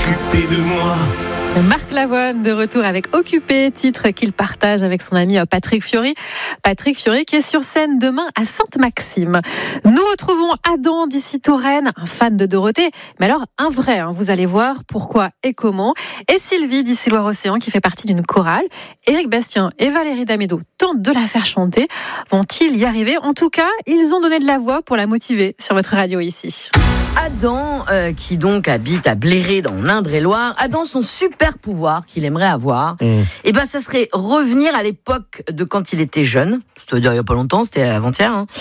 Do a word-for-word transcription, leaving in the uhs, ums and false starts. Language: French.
occupé de moi. Marc Lavoine de retour avec Occupé, titre qu'il partage avec son ami Patrick Fiori. Patrick Fiori qui est sur scène demain à Sainte-Maxime. Nous retrouvons Adam d'ici Touraine, un fan de Dorothée, mais alors un vrai, hein, vous allez voir pourquoi et comment. Et Sylvie d'ici Loire-Océan qui fait partie d'une chorale. Éric Bastien et Valérie Damédo tentent de la faire chanter. Vont-ils y arriver ? En tout cas, ils ont donné de la voix pour la motiver sur votre radio ici. Adam, euh, qui donc habite à Bléré dans l'Indre-et-Loire, Adam, son super pouvoir qu'il aimerait avoir, mmh. et ben ça serait revenir à l'époque de quand il était jeune, c'est-à-dire il n'y a pas longtemps, c'était avant-hier, hein.